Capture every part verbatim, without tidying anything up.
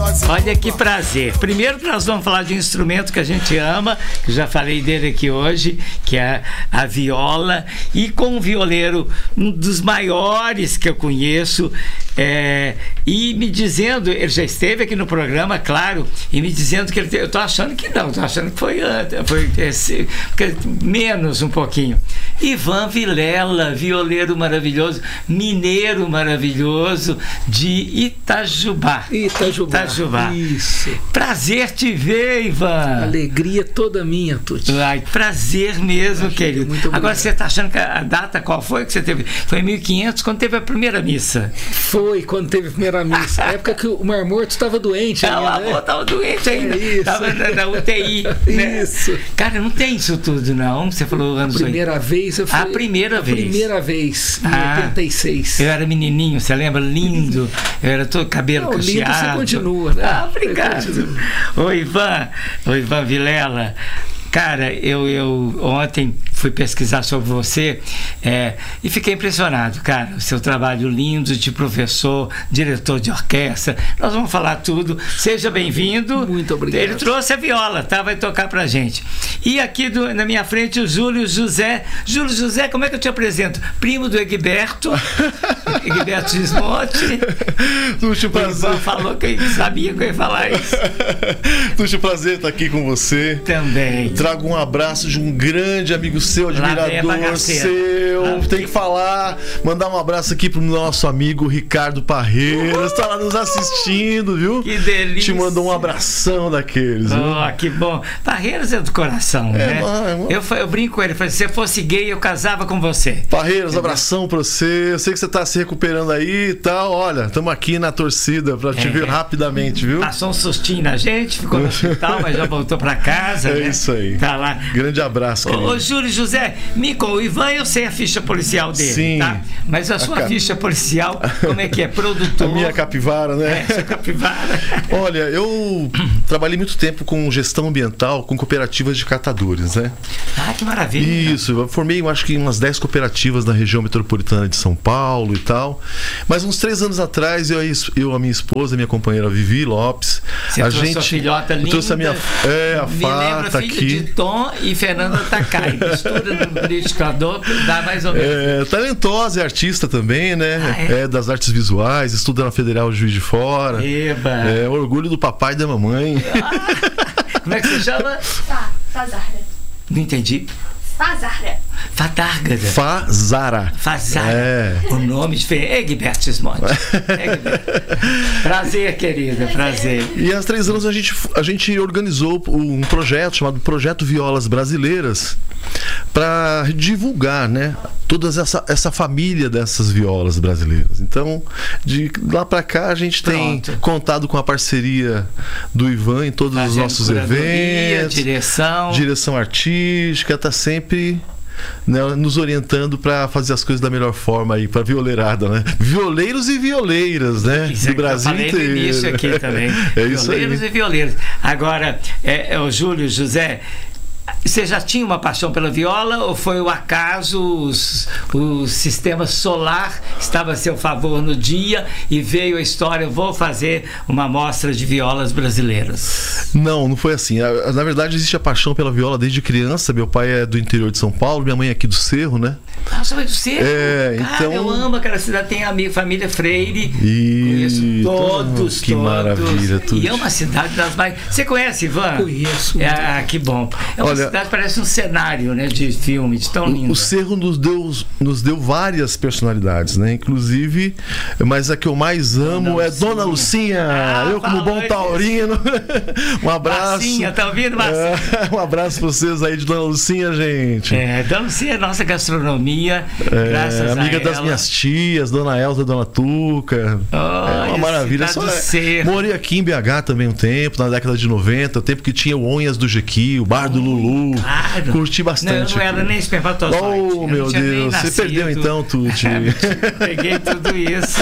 Olha que prazer. Primeiro nós vamos falar de um instrumento que a gente ama, que já falei dele aqui hoje, que é a viola, e com um violeiro, um dos maiores que eu conheço, é, e me dizendo, ele já esteve aqui no programa, claro, e me dizendo que ele, eu tô achando que não, tô achando que foi, foi esse, menos um pouquinho. Ivan Vilela, violeiro maravilhoso, mineiro maravilhoso, de Itajubá. Itajubá. Itajubá. Isso. Prazer te ver, Ivan. Alegria toda minha, Tuti. Ai, prazer mesmo, Acho querido. muito obrigado. Agora você está achando que a data qual foi que você teve? Foi em mil e quinhentos, quando teve a primeira missa. Foi quando teve a primeira missa. Na época que o Mar Morto estava doente Ela ainda, né? estava doente ainda. É isso. Estava na, na U T I. Né? Isso. Cara, não tem isso tudo, não. Você falou anos A primeira oitenta. vez eu fui. A primeira a vez. primeira vez, em Ah, oitenta e seis. Eu era menininho, você lembra? Lindo. Eu era todo cabelo Não, lindo cacheado. você continua, né? Ah, obrigado. Você continua. Ô, Ivan, ô, Ivan Vilela. Cara, eu, eu ontem fui pesquisar sobre você é, e fiquei impressionado, cara. O seu trabalho lindo de professor, diretor de orquestra. Nós vamos falar tudo. Seja bem-vindo. Muito obrigado. Ele trouxe a viola, tá? Vai tocar pra gente. E aqui do, na minha frente o Júlio José. Júlio José, como é que eu te apresento? Primo do Egberto. Egberto Gismonte. Tuxo, O prazer. Ivan falou que ele sabia que eu ia falar isso. Tuxo, prazer estar aqui com você. Também. Trago um abraço de um grande amigo seu, Lá vem a admirador bagaceira. seu. Lá Tem vem. que falar, mandar um abraço aqui pro nosso amigo Ricardo Parreiras. Tá lá nos assistindo, viu? Que delícia. Te mandou um abração daqueles, viu? Oh, que bom. Parreiras é do coração, É, né? mano, é, mano. Eu, fa- eu brinco com ele, falei, se você fosse gay, eu casava com você. Parreiras, abração pra você. Eu sei que você tá se recuperando aí e tal. Olha, estamos aqui na torcida pra te É. ver rapidamente, viu? Passou um sustinho na gente, ficou no hospital, mas já voltou pra casa. É né? isso aí. Tá lá. Grande abraço, Ô, querido. ô, Júlio José, me conta, o Ivan, eu sei a ficha policial dele, Sim. tá? Mas a sua ca- ficha policial, como é que é? A Produtor? minha capivara, né? É, sua capivara. Olha, eu trabalhei muito tempo com gestão ambiental, com cooperativas de catadores, né? Ah, que maravilha. Isso, eu formei, eu acho que umas dez cooperativas na região metropolitana de São Paulo e tal. Mas uns três anos atrás, eu, eu a minha esposa, minha companheira Vivi Lopes, Você a trouxe gente sua filhota eu linda. trouxe a minha, é, a Me Fá, lembra tá filha aqui. de Tom e Fernanda Takai. Mistura no liquidificador, dá mais ou menos. É, talentosa, é artista também, né? Ah, é? É das artes visuais, estuda na Federal Juiz de Fora. Eba. É orgulho do papai e da mamãe. Como é que você chama? Fa, Fazara. Não entendi. Fazara. Fadárgada. Fazara. Fazara. É. O nome diferente. Egberto Gismonte. Egberto. Prazer, querida. Prazer. E há três anos a gente, a gente organizou um projeto chamado Projeto Violas Brasileiras para divulgar, né, toda essa, essa família dessas violas brasileiras. Então, de lá para cá a gente tem Pronto. contado com a parceria do Ivan em todos os Fazendo nossos curadoria, eventos, direção. direção artística, tá sempre, né, nos orientando para fazer as coisas da melhor forma aí para violeirada, né? Violeiros e violeiras, né? Isso é Do que eu Brasil falei inteiro. no início aqui também. É isso aí. Violeiros e violeiros. Agora, é, é o Júlio José, você já tinha uma paixão pela viola ou foi o acaso, os, o sistema solar estava a seu favor no dia e veio a história, vou fazer uma amostra de violas brasileiras? Não, não foi assim. A- Na verdade, existe a paixão pela viola desde criança. Meu pai é do interior de São Paulo, minha mãe é aqui do Cerro, né? Nossa, mas você, É, cara, então- eu amo aquela cidade, tem amigo, família Freire, E... conheço todos, Que todos. maravilha, tudo. E é uma cidade das mais... Você conhece, Ivan? Conheço. É, ah, que bom. É uma Olha, cidade que parece um cenário, né, de filme, de tão lindo. O Cerro nos deu, nos deu várias personalidades, né? Inclusive, mas a que eu mais amo Dona é Dona Lucinha. Ah, eu, como bom falou taurino. Um abraço. Marcinha, tá ouvindo, Marcinha? É, um abraço pra vocês aí de Dona Lucinha, gente. É, Dona Lucia é nossa gastronomia, É, graças amiga a das ela. minhas tias, Dona Elza e Dona Tuca. Olha, é uma maravilha. cidade Só do é- Cerro. Morei aqui em B H também um tempo, na década de noventa, o tempo que tinha o Onhas do Jequi, o Bar do Lulu. Claro. Curti bastante. Não, eu não era aqui. nem espermatozoide. Oh, Eu não meu tinha nem Deus, você nascido. perdeu então, Tuti. Peguei tudo isso.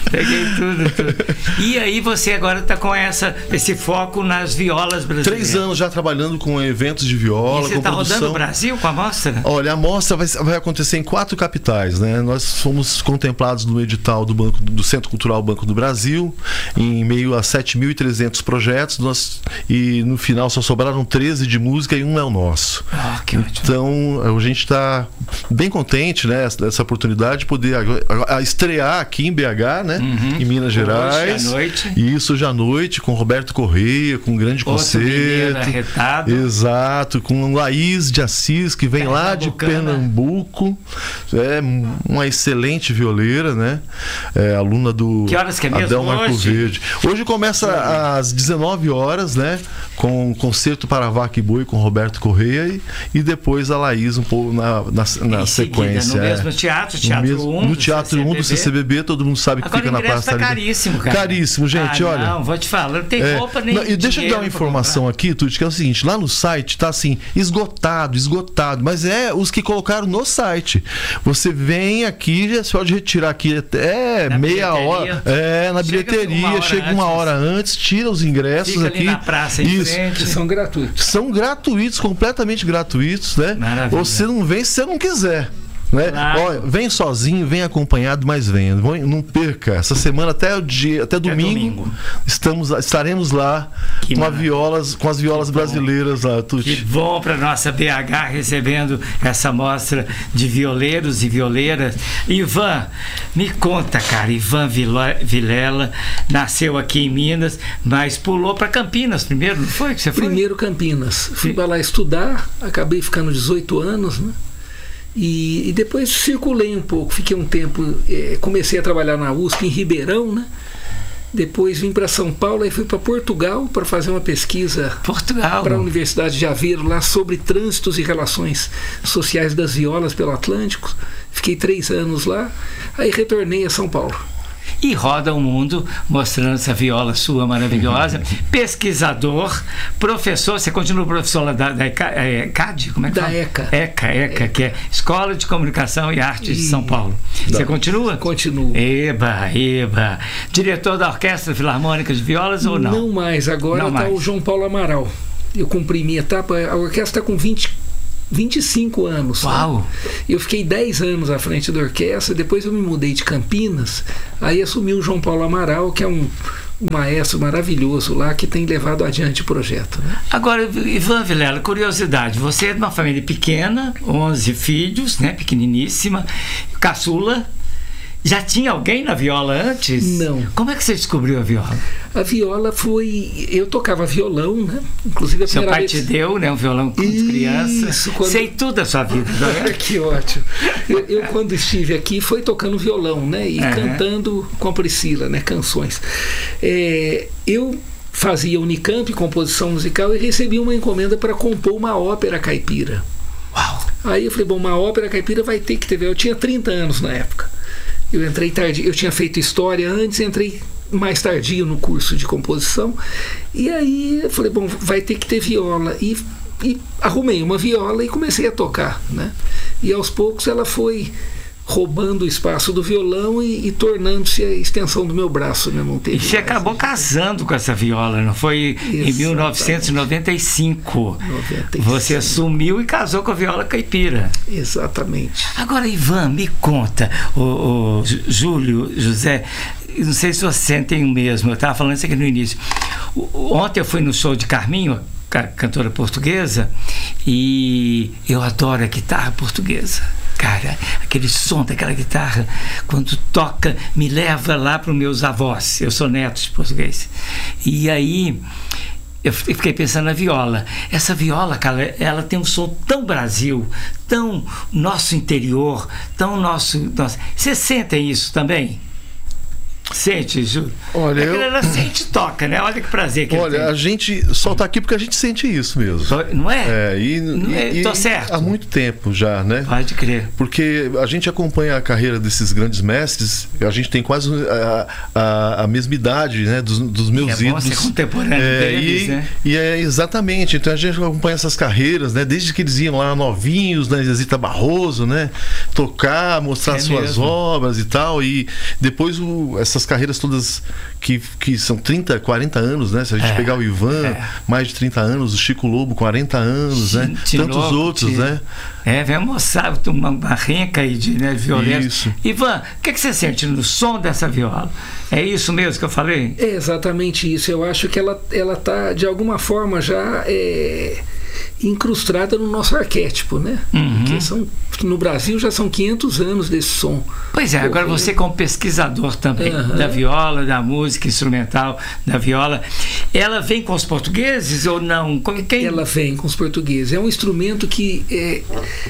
Peguei tudo, tudo. E aí você agora está com essa, esse foco nas violas brasileiras. Três anos já trabalhando com eventos de viola, e você com está produção. rodando o Brasil com a mostra? Olha, a mostra vai, vai acontecer em quatro capitais, né? Nós fomos contemplados no edital do, Banco, do Centro Cultural Banco do Brasil, em meio a sete mil e trezentos projetos, nós, e no final só sobraram treze de música e um é o nosso. Ah, que ótimo. Então, a gente está bem contente, né, dessa oportunidade de poder a, a estrear aqui em B H, né, uhum. em Minas Gerais. Hoje à noite. E isso hoje à noite, com Roberto Correia, com um grande Outro concerto. Arretado. Exato, com Laís de Assis, que vem lá de Pernambuco. É uma excelente violeira, né? É, aluna do que horas que é mesmo Adel Marco hoje? Verde. Hoje começa uhum. às dezenove horas, né? Com o concerto para Vaca e Boi com Roberto Correia e, e depois a Laís um pouco na, na, na sequência. Seguida, no é. mesmo teatro, Teatro no mesmo, um, no Teatro um do C C B B, todo mundo sabe que agora fica na Praça tá caríssimo, cara. Caríssimo, gente, ah, olha. Não, vou te falar, não tem é, roupa nem não, e deixa eu dar uma informação comprar. aqui, Tuti, que é o seguinte, lá no site tá assim, esgotado, esgotado, mas é os que colocaram no site. Você vem aqui, já pode retirar aqui até na meia hora. É, na chega bilheteria, uma chega uma hora antes, tira os ingressos fica aqui. Ali na praça em Isso. frente. São gratuitos. São gratuitos, completamente gratuitos, né? Maravilha. Ou você não vem se você não quiser. Né? Claro. Olha, vem sozinho, vem acompanhado, mas venha. Não perca. Essa semana até o dia, até domingo, domingo. Estamos, estaremos lá Que com, a maravilha. violas, com as violas brasileiras lá, Tuti. Que bom para nossa B H recebendo essa mostra de violeiros e violeiras. Ivan, me conta, cara. Ivan Vilela nasceu aqui em Minas, mas pulou para Campinas primeiro, não foi que você foi? Primeiro Campinas. Fui para lá estudar, acabei ficando dezoito anos, né? E, e depois circulei um pouco, fiquei um tempo, eh, comecei a trabalhar na U S P em Ribeirão, né? Depois vim para São Paulo e fui para Portugal para fazer uma pesquisa Portugal para a Universidade de Aveiro lá sobre trânsitos e relações sociais das violas pelo Atlântico. Fiquei três anos lá, aí retornei a São Paulo. E roda o mundo mostrando essa viola sua maravilhosa. Pesquisador, professor, você continua professor lá da, da ECA, é, ECAD? Como é que da fala? ECA. ECA, ECA, que é Escola de Comunicação e Artes de São Paulo. Você continua? Continuo. Eba, eba. Diretor da Orquestra Filarmônica de Violas ou não? Não mais, agora está o João Paulo Amaral. Eu cumpri minha etapa, a orquestra está com vinte, vinte e cinco anos. Uau! Né? Eu fiquei dez anos à frente da orquestra, depois eu me mudei de Campinas, aí assumi o João Paulo Amaral, que é um, um maestro maravilhoso lá, que tem levado adiante o projeto. Né? Agora, Ivan Vilela, curiosidade, você é de uma família pequena, onze filhos, né, pequeniníssima, caçula. Já tinha alguém na viola antes? Não. Como é que você descobriu a viola? A viola foi... Eu tocava violão, né? Inclusive a Seu primeira pai vez... te deu, né? Um violão quando Isso, criança. quando... Sei tudo da sua vida. Tá? Que ótimo. Eu, eu, quando estive aqui, foi tocando violão, né? E uhum. cantando com a Priscila, né? Canções. É, eu fazia Unicamp, composição musical, e recebi uma encomenda para compor uma ópera caipira. Uau! Aí eu falei, bom, uma ópera caipira vai ter que ter... Eu tinha trinta anos na época. Eu entrei tardio, eu tinha feito história antes, entrei mais tardio no curso de composição, e aí eu falei, bom, vai ter que ter viola, e, e arrumei uma viola e comecei a tocar, né? E aos poucos ela foi roubando o espaço do violão e, e tornando-se a extensão do meu braço, né? Não teve e você mais, acabou né? casando com essa viola, não foi? Exatamente. Em mil novecentos e noventa e cinco. noventa e cinco. Você assumiu e casou com a viola caipira. Exatamente. Agora, Ivan, me conta, o, o Júlio, José, não sei se vocês sentem o mesmo, eu estava falando isso aqui no início. O, ontem eu fui no show de Carminho, cantora portuguesa, e eu adoro a guitarra portuguesa. Cara, aquele som daquela guitarra, quando toca, me leva lá para os meus avós. Eu sou neto de português. E aí, eu fiquei pensando na viola. Essa viola, cara, ela tem um som tão Brasil, tão nosso interior, tão nosso... nosso... Vocês sentem isso também? Sente, Júlio? Olha, é que eu... ela sente e toca, né? Olha que prazer que Olha, a gente só tá aqui porque a gente sente isso mesmo. Não é? É, e, não é? e, Tô certo. Há muito tempo já, né? Pode crer. Porque a gente acompanha a carreira desses grandes mestres, a gente tem quase a, a, a mesma idade, né? Dos, dos meus é ídolos. Bom ser contemporâneo é, deles, e, né? E é exatamente. Então a gente acompanha essas carreiras, né? Desde que eles iam lá novinhos, na Zezita Barroso, né? Tocar, mostrar é suas mesmo. obras e tal. E depois o, essas carreiras carreiras todas que, que são trinta, quarenta anos, né? Se a gente É, pegar o Ivan, é. mais de trinta anos, o Chico Lobo, quarenta anos, né? Gente, Tantos louco, outros, tio. né? É, vem mostrar uma, uma renca aí de né, violência. Isso. Ivan, o que, que você sente no som dessa viola? É isso mesmo que eu falei? É exatamente isso. Eu acho que ela ela está, de alguma forma, já é, incrustada no nosso arquétipo, né? Uhum. Porque são, no Brasil já são quinhentos anos desse som. Pois é, agora Correio. você como pesquisador também Aham. da viola, da música instrumental da viola, ela vem com os portugueses ou não? Com quem? Ela vem com os portugueses. É um instrumento que é,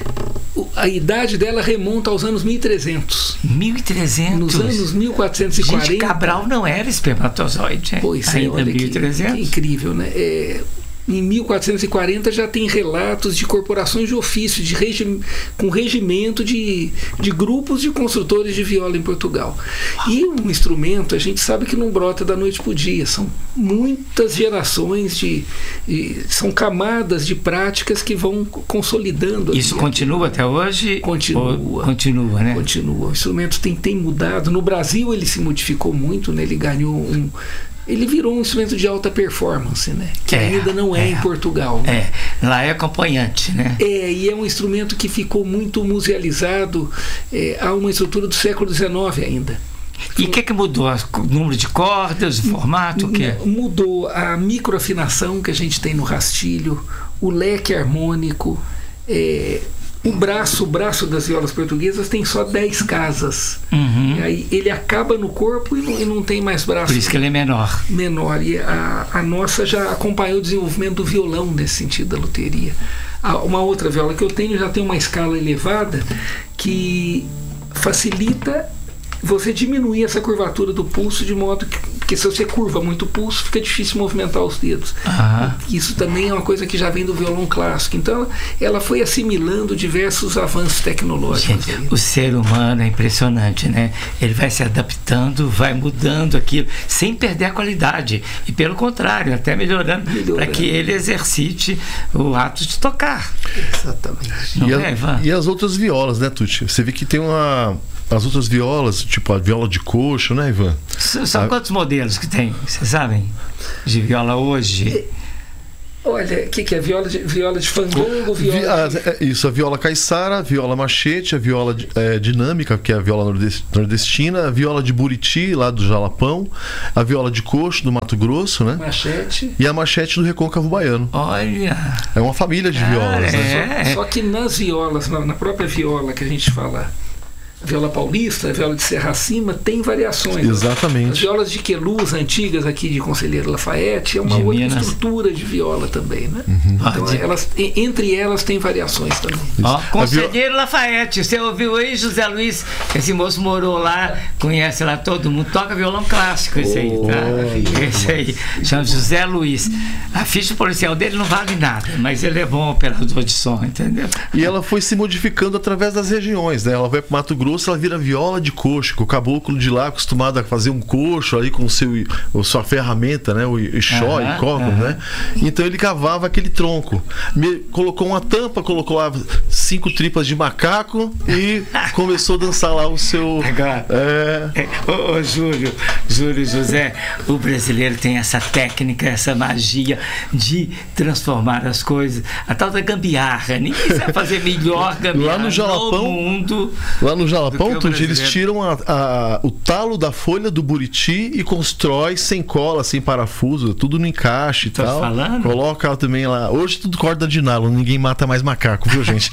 o- a idade dela remonta aos anos mil e trezentos. mil e trezentos. Nos anos mil quatrocentos e quarenta. Gente, Cabral não era espermatozoide. hein? Pois é, Ainda olha que, mil e trezentos. que incrível, né? É, em mil quatrocentos e quarenta já tem relatos de corporações de ofício, de regi com regimento de, de grupos de construtores de viola em Portugal. E um instrumento, a gente sabe que não brota da noite para o dia, são muitas gerações de, de. São camadas de práticas que vão consolidando. Isso aqui. continua até hoje? Continua. Ou continua, né? Continua. O instrumento tem, tem mudado. No Brasil ele se modificou muito, né? Ele ganhou um. Ele virou um instrumento de alta performance, né? Que É, ainda não é, é. em Portugal. Né? É, lá é acompanhante, né? É, e é um instrumento que ficou muito musealizado é, a uma estrutura do século dezenove ainda. E o que, que mudou? O número de cordas, o formato, o quê? Mudou a microafinação que a gente tem no rastilho, o leque harmônico, é, o braço, o braço das violas portuguesas tem só dez casas. Uhum. E aí ele acaba no corpo e não, e não tem mais braço. Por isso que ele é menor. Menor. E a, a nossa já acompanhou o desenvolvimento do violão nesse sentido da luteria. A, uma outra viola que eu tenho já tem uma escala elevada que facilita você diminuir essa curvatura do pulso de modo que, porque se você curva muito o pulso, fica difícil movimentar os dedos. Ah. Isso também é uma coisa que já vem do violão clássico. Então ela, ela foi assimilando diversos avanços tecnológicos. Gente, aí. o ser humano é impressionante, né? Ele vai se adaptando, vai mudando aquilo, sem perder a qualidade. E pelo contrário, até melhorando, Melhorando. para que ele exercite o ato de tocar. Exatamente. Não E, é, a- Ivan? e as outras violas, né, Tuti? Você vê que tem uma. As outras violas, tipo a viola de coxo, né, Ivan? S- São Ah. quantos modelos que tem? Vocês sabem? De viola hoje? Olha, o que, que é? Viola de, viola de fandango, Vi- viola de... ah, é isso, a viola caiçara, a viola machete, a viola é, dinâmica, que é a viola nordest- nordestina, a viola de Buriti, lá do Jalapão, a viola de coxo, do Mato Grosso, né? machete. E a machete do Recôncavo Baiano. Olha! É uma família de Ah, violas, né? é. Só que nas violas, na, na própria viola que a gente fala, a viola paulista, a viola de Serra Acima, tem variações. As Exatamente. violas de Queluz, antigas aqui de Conselheiro Lafayette, é uma De outra Minas. estrutura de viola também, né? Uhum. Então, Ah, de- elas, e- entre elas tem variações também. Ó, A Conselheiro Lafayette, você ouviu aí, José Luiz? Esse moço morou lá, conhece lá todo mundo, toca violão clássico, esse aí, tá? Esse aí, chama José Luiz. A ficha policial dele não vale nada, mas ele é bom operador de som, entendeu? E ela foi se modificando através das regiões, né? Ela vai para Mato Grosso, ela vira viola de coxo, que o caboclo de lá acostumado a fazer um coxo ali com o seu, a sua ferramenta, né? O ixó Aham, e coco, aham. né? Então ele cavava aquele tronco. Me- colocou uma tampa, colocou lá cinco tripas de macaco e começou a dançar lá o seu. Agora. É, É, Ô, ô, Júlio, Júlio José, o brasileiro tem essa técnica, essa magia de transformar as coisas, a tal da gambiarra. Ninguém sabe fazer melhor gambiarra Lá no Jalapão- no mundo. lá no Do Jalapão, que o Tuti, eles brasileiro. tiram a- a- o talo da folha do buriti e constrói sem cola, sem parafuso, tudo no encaixe e Tô tal. falando? Coloca também lá. Hoje tudo corda de nylon, ninguém mata mais macaco, viu, gente?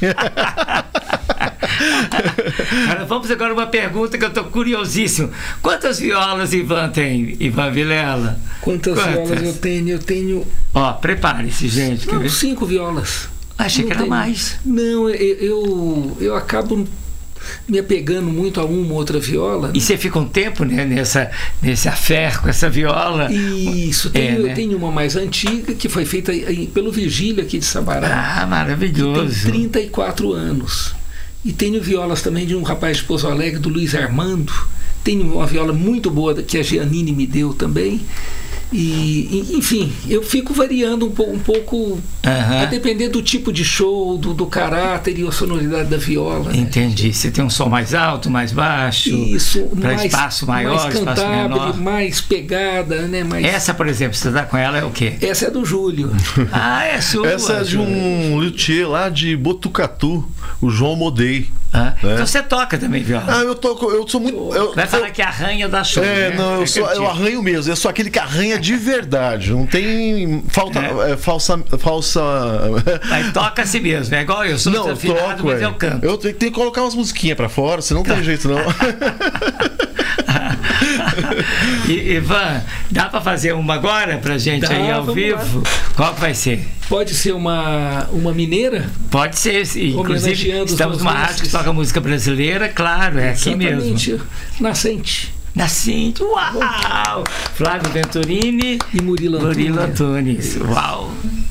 Cara, vamos agora uma pergunta que eu tô curiosíssimo. Quantas violas Ivan tem, Ivan Vilela? Quantas, Quantas? violas eu tenho? Eu tenho Ó, prepare-se, gente. Quer não, ver? cinco violas. Achei Não que era tenho. mais. Não, eu, eu, eu acabo me apegando muito a uma ou outra viola. E você fica um tempo, né, nessa, nesse affair com essa viola? Isso, É, tenho, né? eu tenho uma mais antiga que foi feita aí pelo Virgílio aqui de Sabará. Ah, Tem maravilhoso. trinta e quatro anos. E tenho violas também de um rapaz de Pouso Alegre, do Luiz Armando. Tenho uma viola muito boa que a Giannini me deu também. E, e, enfim, eu fico variando um, po, um pouco, Uhum. a depender do tipo de show, do, do caráter e a sonoridade da viola. Né? Entendi. Você tem um som mais alto, mais baixo? Isso, para mais, espaço maior, mais espaço menor. cantável, mais pegada, né? Mais... Essa, por exemplo, você dá com ela é o quê? Essa é do Júlio. Ah, é sua. Essa é de um luthier lá de Botucatu, o João Modei. Ah, É. Então você toca também, viola? Ah, eu toco, eu sou muito. Eu, Vai falar eu, que arranha da show. É, né? não, eu, sou, eu arranho mesmo. Eu sou aquele que arranha de verdade. Não tem falta, É. é, falsa. falsa... Mas toca assim mesmo, é igual eu, sou Não, eu desafinado, toco, mas é. eu canto. Eu tenho, tenho que colocar umas musiquinhas pra fora, senão não tem jeito, não. E, Ivan, dá pra fazer uma agora pra gente Dá, aí ao vamos vivo? Qual que vai ser? Pode ser uma, uma mineira? Pode ser, inclusive Homenageando os estamos numa rádio que mestres. toca música brasileira, claro, é aqui mesmo. Exatamente. Nascente. Nascente, uau! Flávio Venturini E Murilo Murilo Antunes. Antunes, uau!